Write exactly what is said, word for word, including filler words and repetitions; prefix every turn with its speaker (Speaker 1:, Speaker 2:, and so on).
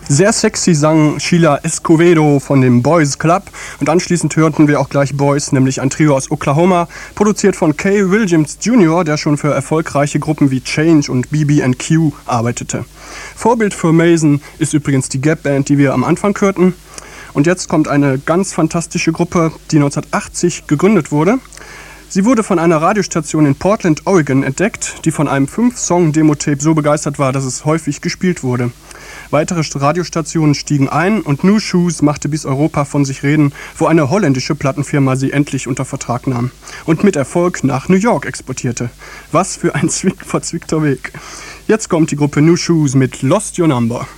Speaker 1: Sehr sexy sang Sheila Escovedo von dem Boys Club und anschließend hörten wir auch gleich Boys, nämlich ein Trio aus Oklahoma, produziert von Kay Williams Junior, der schon für erfolgreiche Gruppen wie Change und B B and Q arbeitete. Vorbild für Mason ist übrigens die Gap-Band, die wir am Anfang hörten. Und jetzt kommt eine ganz fantastische Gruppe, die neunzehnhundertachtzig gegründet wurde. Sie wurde von einer Radiostation in Portland, Oregon entdeckt, die von einem fünf Song Demo-Tape so begeistert war, dass es häufig gespielt wurde. Weitere Radiostationen stiegen ein und New Shoes machte bis Europa von sich reden, wo eine holländische Plattenfirma sie endlich unter Vertrag nahm und mit Erfolg nach New York exportierte. Was für ein zwick- verzwickter Weg. Jetzt kommt die Gruppe New Shoes mit Lost Your Number.